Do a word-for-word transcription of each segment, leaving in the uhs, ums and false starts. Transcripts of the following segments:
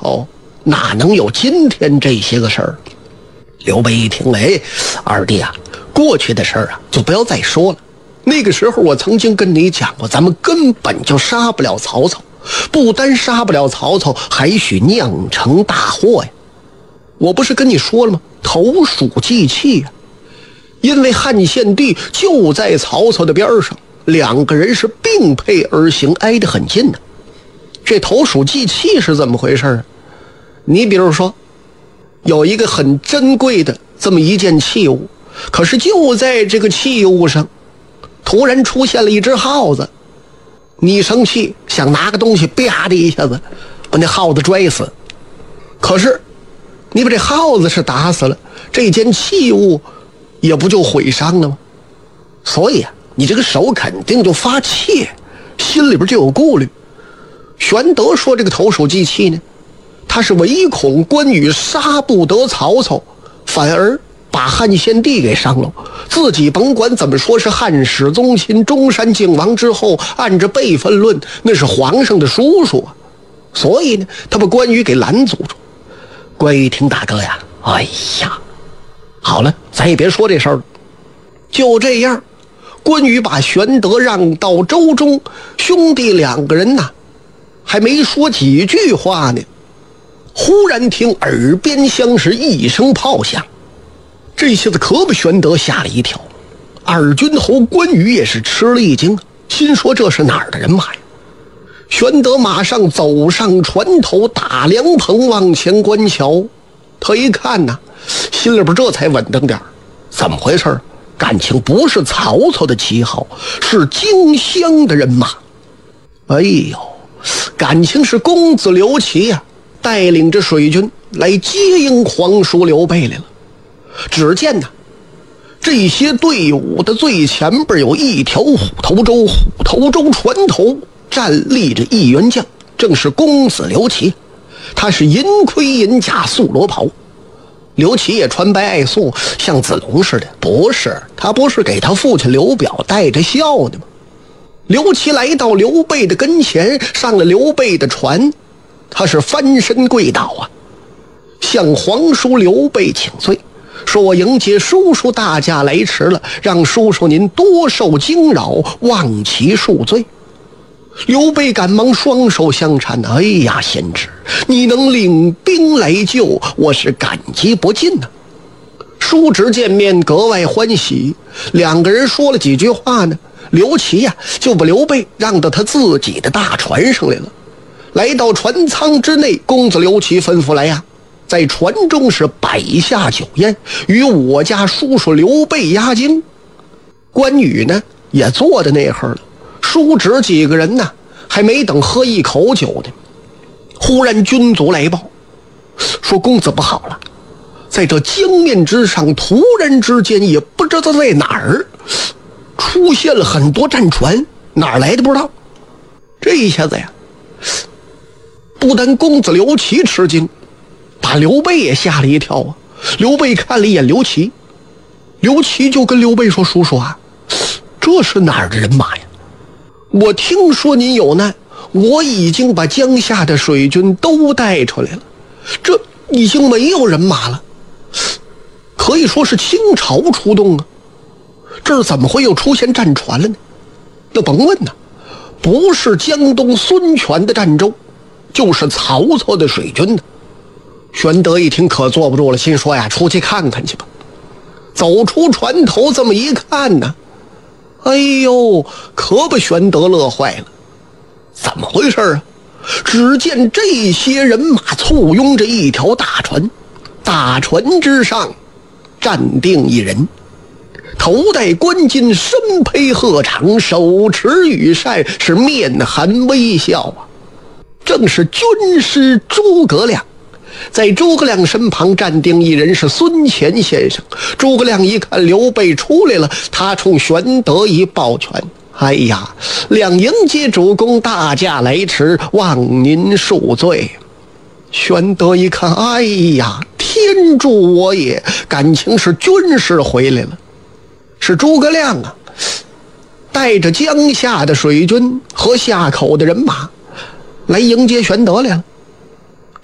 候哪能有今天这些个事儿？刘备一听，哎，二弟啊，过去的事儿啊就不要再说了。那个时候我曾经跟你讲过，咱们根本就杀不了曹操，不单杀不了曹操，还许酿成大祸呀。我不是跟你说了吗？投鼠忌器呀、啊。因为汉献帝就在曹操的边上，两个人是并配而行，挨得很近的。这投鼠忌器是怎么回事啊？你比如说有一个很珍贵的这么一件器物，可是就在这个器物上突然出现了一只耗子，你生气想拿个东西啪的一下子把那耗子拽死，可是你把这耗子是打死了，这件器物也不就毁伤了吗？所以啊，你这个手肯定就发怯，心里边就有顾虑。玄德说这个投鼠忌器呢，他是唯恐关羽杀不得曹操，反而把汉献帝给伤了，自己甭管怎么说是汉室宗亲，中山靖王之后，按着辈分论那是皇上的叔叔啊，所以呢他把关羽给拦阻住。关羽听大哥呀，哎呀，好了，咱也别说这事儿了。就这样，关羽把玄德让到周中，兄弟两个人呐还没说几句话呢，忽然听耳边像是一声炮响，这下子可把玄德吓了一跳。二军侯关羽也是吃了一惊，心说这是哪儿的人马呀？玄德马上走上船头，打凉棚往前观瞧。他一看呐，心里边这才稳当点儿，怎么回事？感情不是曹操的旗号，是荆襄的人马。哎呦，感情是公子刘琦呀、啊，带领着水军来接应皇叔刘备来了。只见呐，这些队伍的最前边有一条虎头舟，虎头舟船头站立着一员将，正是公子刘琦。他是银盔银甲素罗袍。刘琦也穿白爱素，像子龙似的。不是，他不是给他父亲刘表带着笑的吗？刘琦来到刘备的跟前，上了刘备的船，他是翻身跪倒啊，向皇叔刘备请罪，说我迎接叔叔大驾来迟了，让叔叔您多受惊扰，望其恕罪。刘备赶忙双手相搀，哎呀，贤侄，你能领兵来救，我是感激不尽呐、啊。叔侄见面格外欢喜，两个人说了几句话呢，刘琦呀、啊、就把刘备让到他自己的大船上来了。来到船舱之内，公子刘琦吩咐来呀、啊，在船中是摆下酒宴，与我家叔叔刘备压惊。关羽呢也坐在那会儿了，叔侄几个人呢还没等喝一口酒呢，忽然军卒来报说公子不好了，在这江面之上突然之间也不知道在哪儿出现了很多战船，哪儿来的不知道。这一下子呀，不但公子刘琦吃惊，把刘备也吓了一跳啊。刘备看了一眼刘琦，刘琦就跟刘备说，叔叔啊，这是哪儿的人马呀？我听说您有难，我已经把江下的水军都带出来了，这已经没有人马了，可以说是倾巢出动啊。这儿怎么会又出现战船了呢？那甭问呐，不是江东孙权的战舟，就是曹操的水军呢。玄德一听可坐不住了，心说呀，出去看看去吧。走出船头这么一看呢，哎呦，可把玄德乐坏了。怎么回事啊？只见这些人马簇拥着一条大船，大船之上站定一人，头戴冠巾，身披鹤氅，手持羽扇，是面含微笑啊，正是军师诸葛亮。在诸葛亮身旁站定一人，是孙乾先生。诸葛亮一看刘备出来了，他冲玄德一抱拳，哎呀，亮迎接主公大驾来迟，望您恕罪。玄德一看，哎呀，天助我也，感情是军师回来了。是诸葛亮啊，带着江下的水军和下口的人马来迎接玄德来了。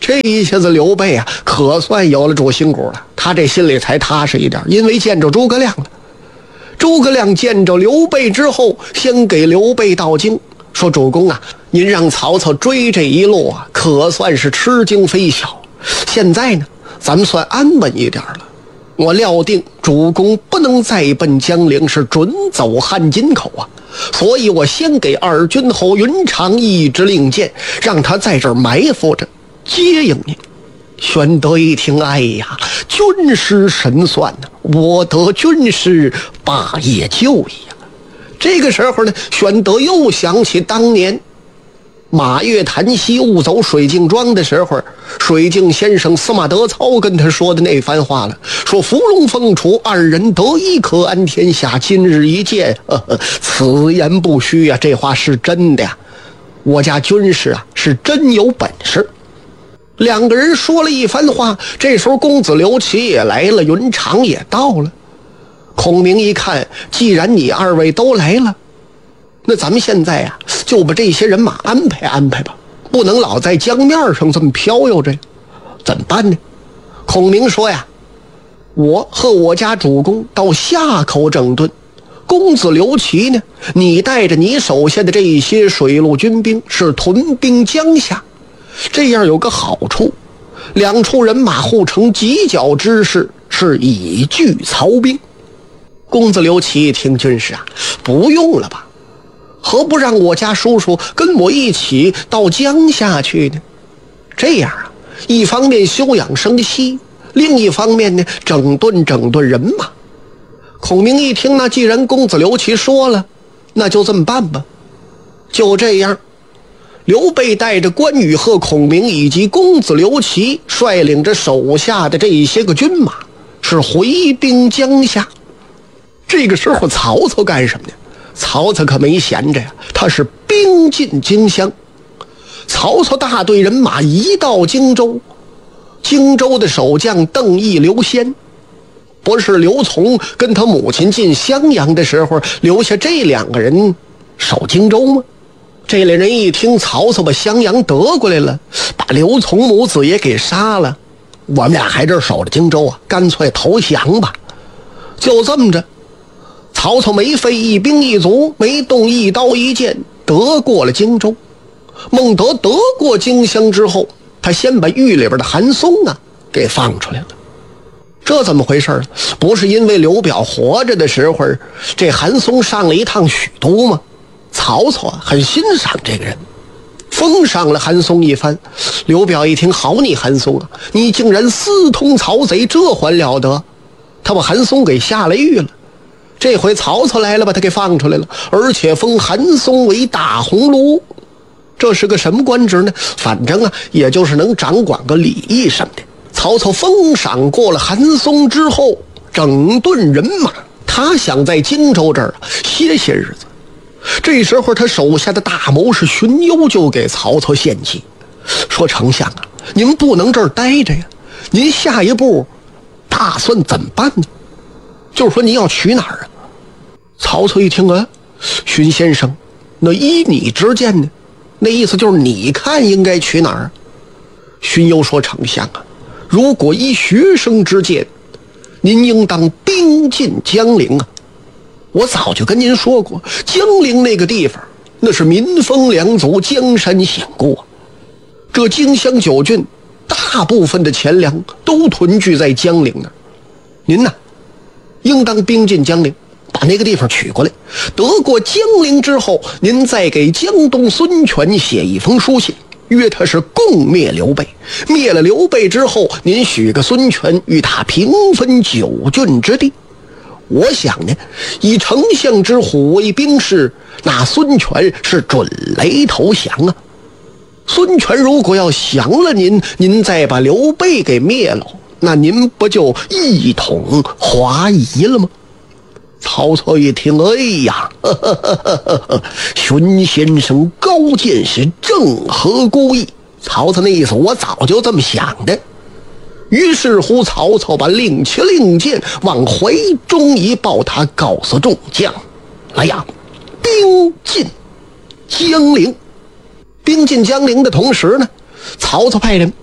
这一下子刘备啊，可算有了主心骨了，他这心里才踏实一点，因为见着诸葛亮了。诸葛亮见着刘备之后，先给刘备道经，说主公啊，您让曹操追这一路啊，可算是吃惊非小。现在呢，咱们算安稳一点了。我料定主公不能再奔江陵，是准走汉津口啊。所以我先给二军侯云长一支令箭，让他在这儿埋伏着接应您。玄德一听，哎呀，军师神算呐、啊！我得军师，霸业就义呀。这个时候呢，玄德又想起当年马月檀溪误走水镜庄的时候，水镜先生司马德操跟他说的那番话了，说伏龙凤雏二人得一可安天下，今日一见，呵呵，此言不虚啊，这话是真的呀。我家军师啊是真有本事。两个人说了一番话，这时候公子刘琦也来了，云长也到了。孔明一看，既然你二位都来了，那咱们现在啊就把这些人马安排安排吧，不能老在江面上这么飘悠着，怎么办呢？孔明说呀，我和我家主公到夏口整顿，公子刘琦呢，你带着你手下的这一些水陆军兵是屯兵江夏，这样有个好处，两处人马互成犄角之势，是以拒曹兵。公子刘琦一听，军师啊，不用了吧，何不让我家叔叔跟我一起到江夏去呢？这样啊，一方面休养生息，另一方面呢，整顿整顿人马。孔明一听，那既然公子刘琦说了，那就这么办吧。就这样，刘备带着关羽和孔明以及公子刘琦，率领着手下的这一些个军马，是回兵江夏。这个时候曹操干什么呢？曹操可没闲着呀，他是兵进荆襄。曹操大队人马一到荆州，荆州的守将邓毅、刘先，不是刘琮跟他母亲进襄阳的时候留下这两个人守荆州吗？这类人一听曹操把襄阳得过来了，把刘琮母子也给杀了，我们俩还这守着荆州啊，干脆投降吧。就这么着，曹操没费一兵一卒，没动一刀一剑，得过了荆州。孟德得过荆襄之后，他先把狱里边的韩松啊给放出来了。这怎么回事？不是因为刘表活着的时候，这韩松上了一趟许都吗？曹操啊很欣赏这个人，封赏了韩松一番。刘表一听，好你韩松啊，你竟然私通曹贼，这还了得？他把韩松给下了狱了。这回曹操来了，把他给放出来了，而且封韩松为大鸿胪。这是个什么官职呢？反正啊，也就是能掌管个礼义什么的。曹操封赏过了韩松之后，整顿人马，他想在荆州这儿歇些日子。这时候他手下的大谋士荀攸就给曹操献计，说丞相啊，您不能这儿待着呀，您下一步打算怎么办呢？就是说您要去哪儿啊？曹操一听啊，荀先生，那依你之见呢？那意思就是你看应该去哪儿？荀攸说，丞相啊，如果依学生之见，您应当兵进江陵啊。我早就跟您说过，江陵那个地方那是民丰粮足，江山险固啊。这荆襄九郡大部分的钱粮都屯聚在江陵那儿，您呢应当兵进江陵，把那个地方取过来。得过江陵之后，您再给江东孙权写一封书信，约他是共灭刘备。灭了刘备之后，您许个孙权，与他平分九郡之地。我想呢，以丞相之虎为兵士，那孙权是准雷投降啊。孙权如果要降了您，您再把刘备给灭了，那您不就一统华夷了吗？曹操一听，哎呀，呵呵呵呵呵，荀先生高见是正合孤意。曹操那意思，我早就这么想的。于是乎，曹操把令旗令箭往怀中一抱，他告诉众将：来呀，兵进江陵。兵进江陵的同时呢，曹操派人